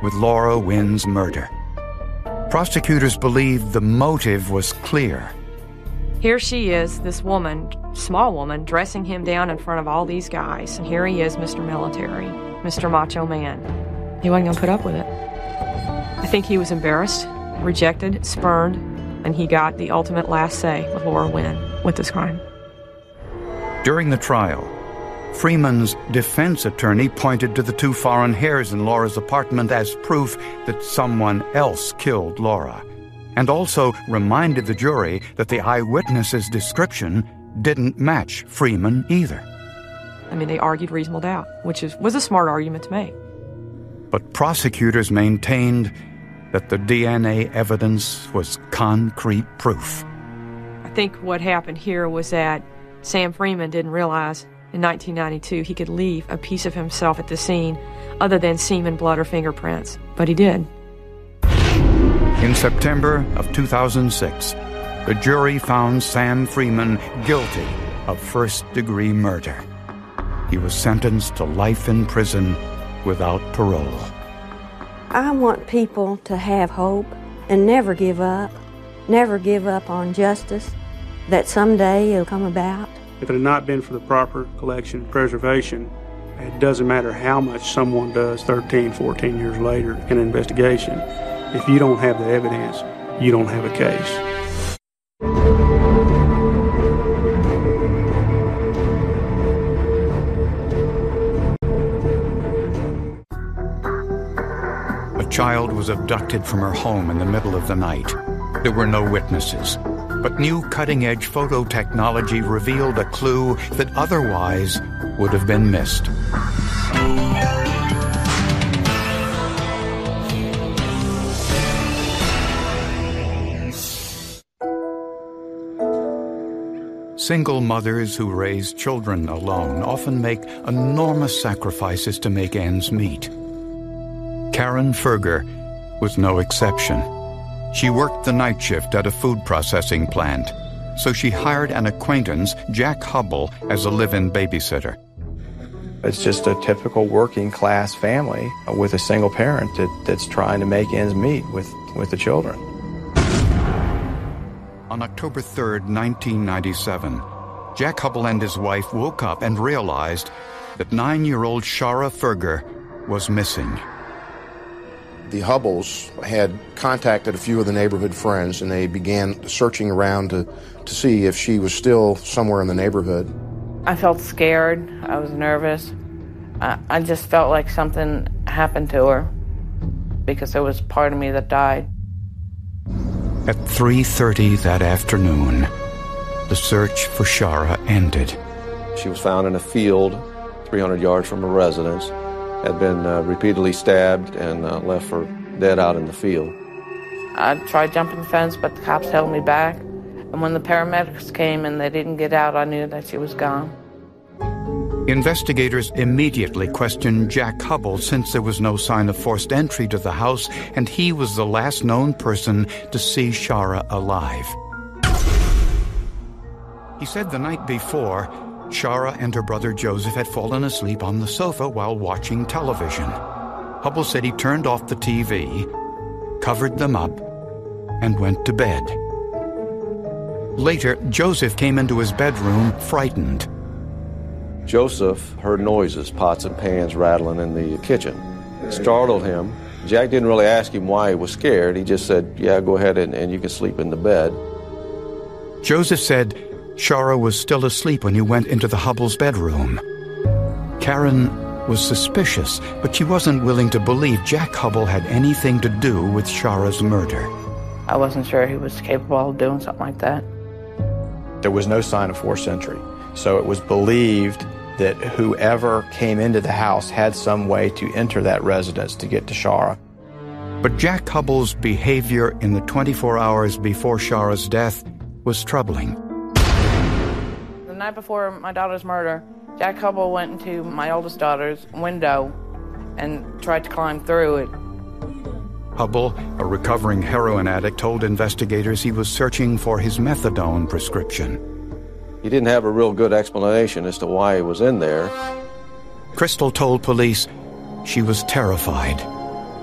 with Laura Wynn's murder. Prosecutors believed the motive was clear. Here she is, this woman, small woman, dressing him down in front of all these guys. And here he is, Mr. Military, Mr. Macho Man. He wasn't going to put up with it. I think he was embarrassed, rejected, spurned, and he got the ultimate last say with Laura Wynn with this crime. During the trial, Freeman's defense attorney pointed to the 2 foreign hairs in Laura's apartment as proof that someone else killed Laura, and also reminded the jury that the eyewitness's description didn't match Freeman either. I mean, they argued reasonable doubt, which was a smart argument to make. But prosecutors maintained that the DNA evidence was concrete proof. I think what happened here was that Sam Freeman didn't realize in 1992 he could leave a piece of himself at the scene other than semen, blood, or fingerprints. But he did. In September of 2006, the jury found Sam Freeman guilty of first-degree murder. He was sentenced to life in prison without parole. I want people to have hope and never give up on justice, that someday it'll come about. If it had not been for the proper collection and preservation, it doesn't matter how much someone does 13, 14 years later in an investigation. If you don't have the evidence, you don't have a case. A child was abducted from her home in the middle of the night. There were no witnesses, but new cutting-edge photo technology revealed a clue that otherwise would have been missed. Single mothers who raise children alone often make enormous sacrifices to make ends meet. Karen Ferger was no exception. She worked the night shift at a food processing plant, so she hired an acquaintance, Jack Hubble, as a live-in babysitter. It's just a typical working-class family with a single parent that's trying to make ends meet with the children. On October 3rd, 1997, Jack Hubble and his wife woke up and realized that 9-year-old Shara Ferger was missing. The Hubbles had contacted a few of the neighborhood friends, and they began searching around to see if she was still somewhere in the neighborhood. I felt scared. I was nervous. I just felt like something happened to her because there was part of me that died. At 3:30 that afternoon, the search for Shara ended. She was found in a field 300 yards from her residence, had been repeatedly stabbed and left for dead out in the field. I tried jumping the fence, but the cops held me back. And when the paramedics came and they didn't get out, I knew that she was gone. Investigators immediately questioned Jack Hubble since there was no sign of forced entry to the house, and he was the last known person to see Shara alive. He said the night before, Shara and her brother Joseph had fallen asleep on the sofa while watching television. Hubble said he turned off the TV, covered them up, and went to bed. Later, Joseph came into his bedroom frightened. Joseph heard noises, pots and pans rattling in the kitchen. It startled him. Jack didn't really ask him why he was scared. He just said, yeah, go ahead and you can sleep in the bed. Joseph said Shara was still asleep when he went into the Hubble's bedroom. Karen was suspicious, but she wasn't willing to believe Jack Hubble had anything to do with Shara's murder. I wasn't sure he was capable of doing something like that. There was no sign of forced entry, so it was believed that whoever came into the house had some way to enter that residence to get to Shara. But Jack Hubble's behavior in the 24 hours before Shara's death was troubling. The night before my daughter's murder, Jack Hubble went into my oldest daughter's window and tried to climb through it. Hubble, a recovering heroin addict, told investigators he was searching for his methadone prescription. He didn't have a real good explanation as to why he was in there. Crystal told police she was terrified.